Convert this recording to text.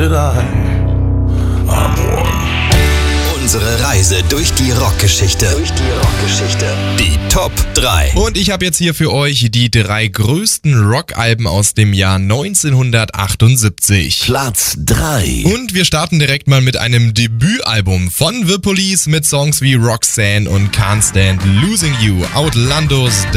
that I'm one. Unsere Reise durch die Rockgeschichte. Die Top 3. Und ich habe jetzt hier für euch die 3 größten Rockalben aus dem Jahr 1978. Platz 3. Und wir starten direkt mal mit einem Debütalbum von The Police mit Songs wie Roxanne und Can't Stand Losing You, Outlandos